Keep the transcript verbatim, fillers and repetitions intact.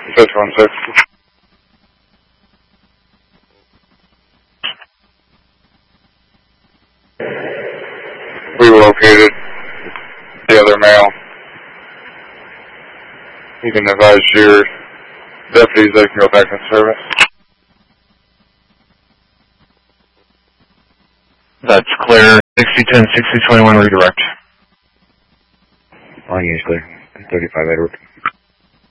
six one six. We located the other male. You can advise your deputies they can go back in service. That's clear. sixty ten, sixty twenty-one, redirect. Line is clear. thirty-five Edward.